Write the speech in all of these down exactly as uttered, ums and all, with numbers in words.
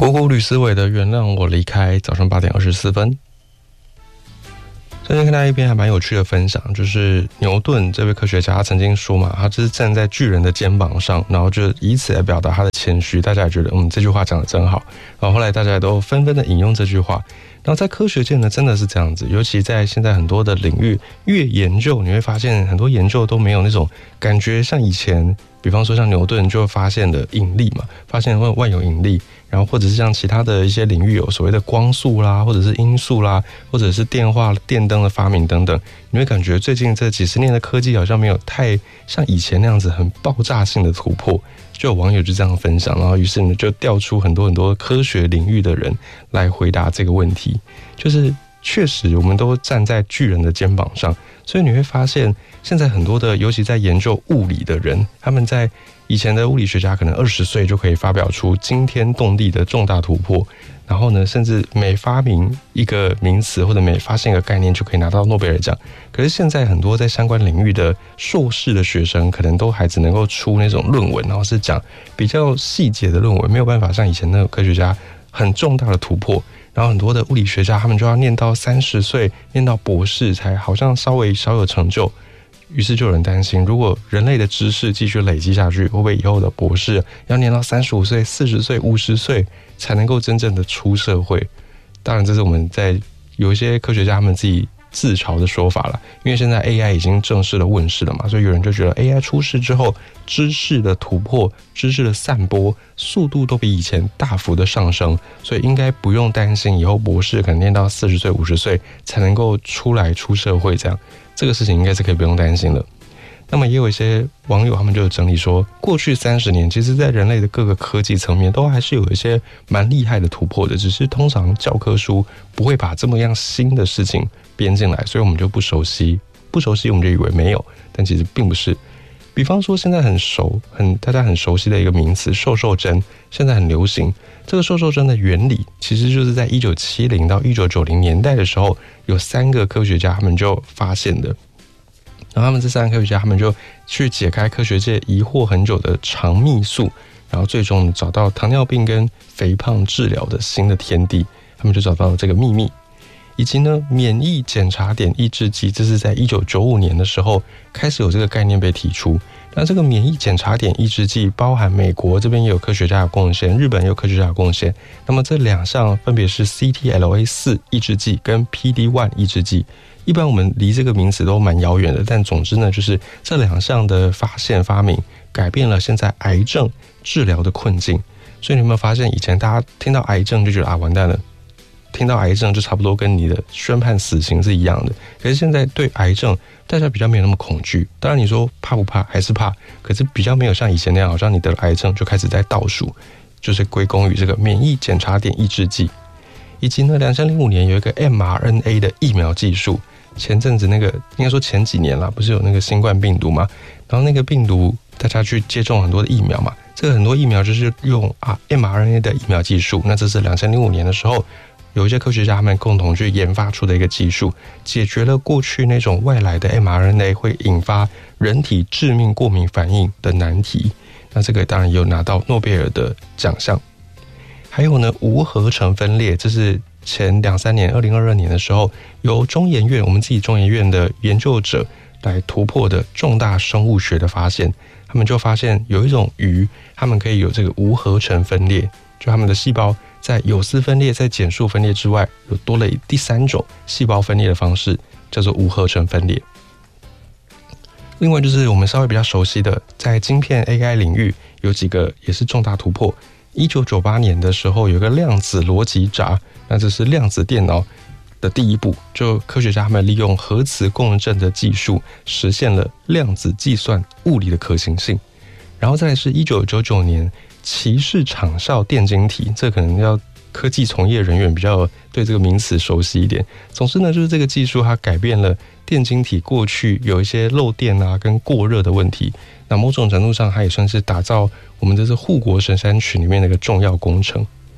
国古吕思伟的《原谅我离开》，早上八点二十四分。最近看到一篇还蛮有趣的分享，就是牛顿这位科学家，他曾经说嘛，他就是站在巨人的肩膀上，然后就以此来表达他的谦虚。大家也觉得，嗯，这句话讲得真好。然后后来大家也都纷纷的引用这句话。然后在科学界呢，真的是这样子，尤其在现在很多的领域，越研究你会发现，很多研究都没有那种感觉，像以前，比方说像牛顿就发现的引力嘛，发现万有引力。然后或者是像其他的一些领域有所谓的光速啦，或者是音速啦，或者是电话、电灯的发明等等，你会感觉最近这几十年的科技好像没有太像以前那样子很爆炸性的突破。就有网友就这样分享，然后于是呢就调出很多很多科学领域的人来回答这个问题，就是确实我们都站在巨人的肩膀上，所以你会发现现在很多的尤其在研究物理的人，他们在以前的物理学家可能二十岁就可以发表出惊天动地的重大突破，然后呢甚至每发明一个名词或者每发现一个概念就可以拿到诺贝尔奖。可是现在很多在相关领域的硕士的学生可能都还只能够出那种论文，然后是讲比较细节的论文，没有办法像以前那个科学家很重大的突破。然后很多的物理学家他们就要念到三十岁念到博士才好像稍微稍有成就。于是就有人担心，如果人类的知识继续累积下去，会不会以后的博士要念到三十五岁、四十岁、五十岁才能够真正的出社会？当然这是我们在有一些科学家他们自己自嘲的说法了，因为现在 A I 已经正式的问世了嘛，所以有人就觉得 A I 出世之后，知识的突破、知识的散播速度都比以前大幅的上升，所以应该不用担心以后博士可能念到四十岁、五十岁才能够出来出社会这样。这个事情应该是可以不用担心的。那么也有一些网友他们就有整理说，过去三十年其实在人类的各个科技层面都还是有一些蛮厉害的突破的，只是通常教科书不会把这么样新的事情编进来，所以我们就不熟悉不熟悉我们就以为没有，但其实并不是。比方说现在很熟很大家很熟悉的一个名词瘦瘦针，现在很流行。这个瘦瘦针的原理其实就是在一九七零到一九九零年代的时候，有三个科学家他们就发现的。然后他们这三个科学家他们就去解开科学界疑惑很久的肠泌素，然后最终找到糖尿病跟肥胖治疗的新的天地，他们就找到了这个秘密。以及呢，免疫检查点抑制剂，这是在一九九五年的时候开始有这个概念被提出。那这个免疫检查点抑制剂包含美国这边也有科学家有贡献，日本也有科学家有贡献。那么这两项分别是 C T L A 四 抑制剂跟 P D 一 抑制剂。一般我们离这个名词都蛮遥远的，但总之呢，就是这两项的发现发明改变了现在癌症治疗的困境。所以你有没有发现，以前大家听到癌症就觉得啊完蛋了，听到癌症就差不多跟你的宣判死刑是一样的。可是现在对癌症大家比较没有那么恐惧，当然你说怕不怕还是怕，可是比较没有像以前那样好像你得了癌症就开始在倒数，就是归功于这个免疫检查点抑制剂。以及呢二零零五年有一个 M R N A 的疫苗技术，前阵子那个应该说前几年啦，不是有那个新冠病毒嘛，然后那个病毒大家去接种很多的疫苗嘛，这个很多疫苗就是用啊 M R N A 的疫苗技术。那这是二零零五年的时候有一些科学家他们共同去研发出的一个技术，解决了过去那种外来的 M R N A 会引发人体致命过敏反应的难题。那这个当然也有拿到诺贝尔的奖项。还有呢，无合成分裂，这是前两三年二零二二年的时候由中研院我们自己中研院的研究者来突破的重大生物学的发现。他们就发现有一种鱼，他们可以有这个无合成分裂，就他们的细胞在有丝分裂在减数分裂之外，有多了第三种细胞分裂的方式，叫做无合成分裂。另外就是我们稍微比较熟悉的，在晶片 A I 领域有几个也是重大突破。一九九八年的时候有个量子逻辑闸，那这是量子电脑的第一步，就科学家他们利用核磁共振的技术实现了量子计算物理的可行性。然后再来是一九九九年骑士场效电晶体，这可能要科技从业人员比较对这个名词熟悉一点。总之呢，就是这个技术它改变了电晶体过去有一些漏电啊跟过热的问题，那某种程度上它也算是打造我们这是护国神山群里面的一个重要工程。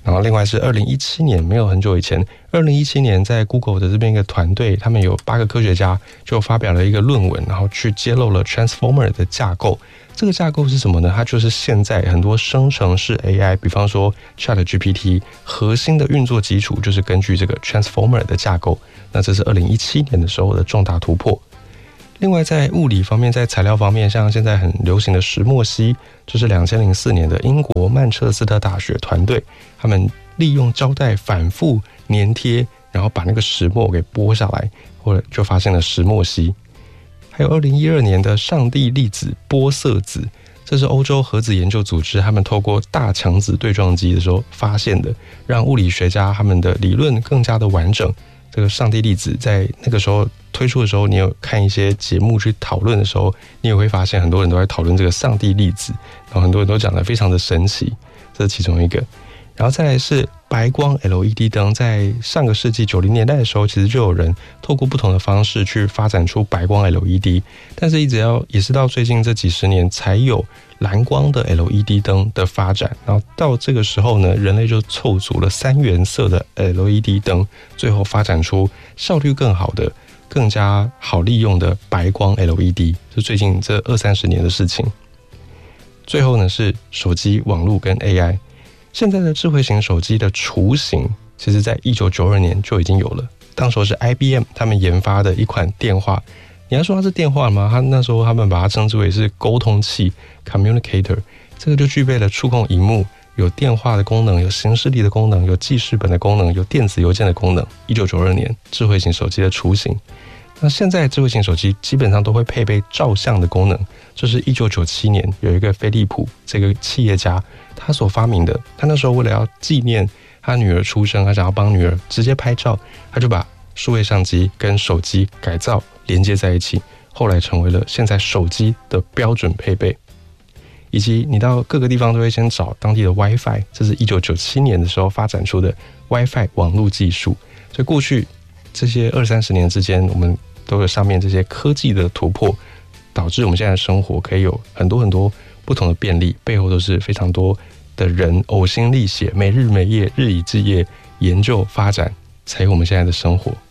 然后另外是二零一七年，没有很久以前，二零一七年在 Google 的这边一个团队，他们有八个科学家就发表了一个论文，然后去揭露了 Transformer 的架构。这个架构是什么呢？它就是现在很多生成式 A I， 比方说 ChatGPT 核心的运作基础就是根据这个 Transformer 的架构。那这是二零一七年的时候的重大突破。另外在物理方面，在材料方面，像现在很流行的石墨烯，就是二零零四年的英国曼彻斯特大学团队，他们利用胶带反复粘贴，然后把那个石墨给剥下来，或者就发现了石墨烯。还有二零一二年的上帝粒子玻色子，这是欧洲核子研究组织他们透过大强子对撞机的时候发现的，让物理学家他们的理论更加的完整。这个上帝粒子在那个时候推出的时候，你有看一些节目去讨论的时候，你也会发现很多人都在讨论这个上帝粒子，然后很多人都讲得非常的神奇，这是其中一个。然后再来是白光 L E D 灯，在上个世纪九零年代的时候，其实就有人透过不同的方式去发展出白光 L E D， 但是一直要也是到最近这几十年才有蓝光的 L E D 灯的发展。然后到这个时候呢，人类就凑足了三原色的 L E D 灯，最后发展出效率更好的、更加好利用的白光 L E D， 是最近这二三十年的事情。最后呢是手机、网络跟 A I。现在的智慧型手机的雏形，其实在一九九二年就已经有了。当时候是 I B M 他们研发的一款电话，你要说它是电话吗？它那时候他们把它称之为是沟通器 （communicator）。这个就具备了触控萤幕，有电话的功能，有行事历的功能，有记事本的功能，有电子邮件的功能。一九九二年智慧型手机的雏形。那现在智慧型手机基本上都会配备照相的功能，这是一九九七年有一个飞利浦这个企业家他所发明的。他那时候为了要纪念他女儿出生，他想要帮女儿直接拍照，他就把数位相机跟手机改造连接在一起，后来成为了现在手机的标准配备。以及你到各个地方都会先找当地的 WiFi， 这是一九九七年的时候发展出的 WiFi 网络技术。所以过去这些二三十年之间，我们都有上面这些科技的突破，导致我们现在的生活可以有很多很多不同的便利，背后都是非常多的人呕心沥血，没日没夜，日以继夜研究发展，才有我们现在的生活。